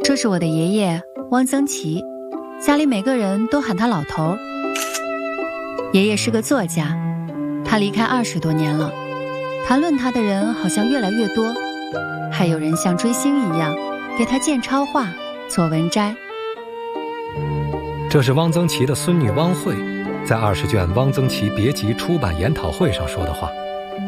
这是我的爷爷汪曾祺，家里每个人都喊他老头。爷爷是个作家，他离开20多年了，谈论他的人好像越来越多，还有人像追星一样给他建超话、做文摘。 这是汪曾祺的孙女汪慧在20卷汪曾祺别集出版研讨会上说的话。